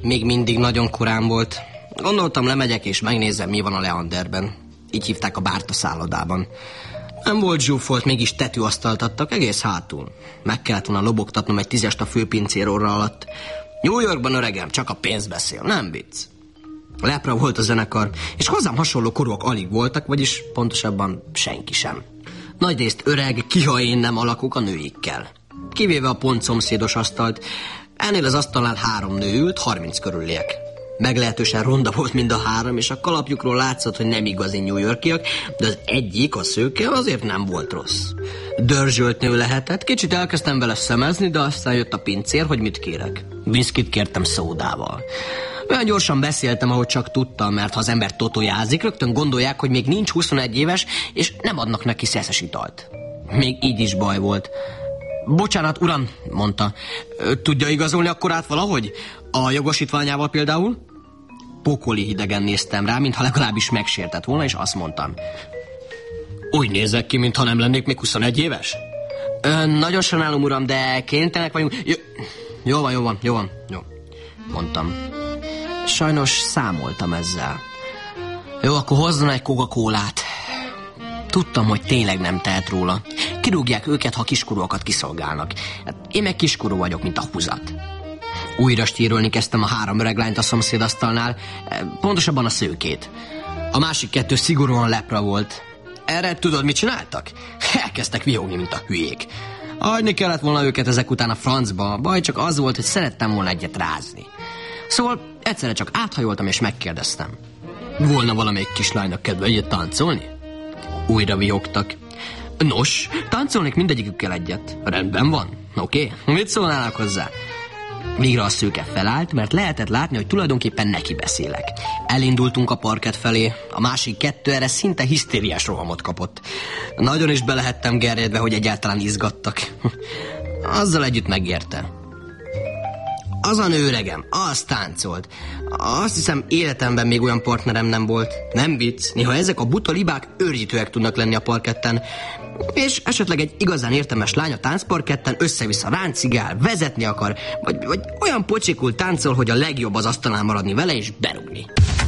Még mindig nagyon korán volt. Gondoltam, lemegyek és megnézem, mi van a Leanderben. Így hívták a bárt a szállodában. Nem volt zsúfolt, mégis tetőasztalt adtak egész hátul. Meg kellett volna lobogtatnom egy 10-est a főpincér orra alatt. New Yorkban, öregem, csak a pénz beszél, nem vicc. Lepra volt a zenekar, és hozzám hasonló korúak alig voltak, vagyis pontosabban senki sem. Nagyrészt öreg, kihaén nem alakuk a nőikkel. Kivéve a pont szomszédos asztalt, ennél az asztalnál 3 nő ült, 30 körüliek. Meglehetősen ronda volt mind a 3, és a kalapjukról látszott, hogy nem igazi New Yorkiak, de az egyik, a szőke, azért nem volt rossz. Dörzsölt nő lehetett, kicsit elkezdtem vele szemezni, de aztán jött a pincér, hogy mit kérek. Viszkit kértem szódával. Olyan gyorsan beszéltem, ahogy csak tudtam, mert ha az ember totojázik, rögtön gondolják, hogy még nincs 21 éves, és nem adnak neki szeszes italt. Még így is baj volt. Bocsánat, uram, mondta. Tudja igazolni akkor át valahogy? A jogosítványával például? Pokoli hidegen néztem rá, mintha legalábbis megsértett volna, és azt mondtam. Úgy nézek ki, mintha nem lennék még 21 éves? Nagyon sajnálom, uram, de kénytelenek vagyunk. Jó van, mondtam. Sajnos számoltam ezzel. Jó, akkor hozzon egy Coca-Colát. Tudtam, hogy tényleg nem tehet róla. Kirúgják őket, ha kiskorúakat kiszolgálnak. Hát én meg kiskorú vagyok, mint a húzat. Újra stírolni kezdtem a 3 öreglányt a szomszédasztalnál, pontosabban a szőkét. A másik 2 szigorúan lepra volt. Erre tudod, mit csináltak? Elkezdtek vihogni, mint a hülyék. Hagyni kellett volna őket ezek után a francba, a baj csak az volt, hogy szerettem volna egyet rázni. Szóval egyszerre csak áthajoltam és megkérdeztem. Volna valamelyik kislánynak kedve egyet táncolni? Újra vihogtak. Nos, táncolnék mindegyikükkel egyet. Rendben van, oké? Mit szólnának hozzá? Végre a szőke felállt, mert lehetett látni, hogy tulajdonképpen neki beszélek. Elindultunk a parkett felé, a másik 2 erre szinte hisztériás rohamot kapott. Nagyon is belehettem gerjedve, hogy egyáltalán izgattak. Azzal együtt megérte. Az a nő, öregem, az táncolt. Azt hiszem, életemben még olyan partnerem nem volt. Nem vicc, néha ezek a buta libák őrjítőek tudnak lenni a parketten. És esetleg egy igazán értelmes lány a táncparketten össze-vissza ráncigál, vezetni akar, vagy olyan pocsikul táncol, hogy a legjobb az asztalán maradni vele és berúgni.